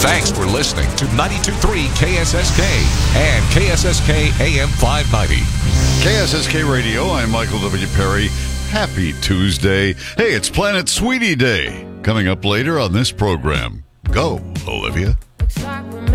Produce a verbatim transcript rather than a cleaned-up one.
Thanks for listening to ninety-two point three K S S K and K S S K A M five ninety. K S S K Radio, I'm Michael W. Perry. Happy Tuesday. Hey, it's Planet Sweetie Day. Coming up later on this program. Go, Olivia.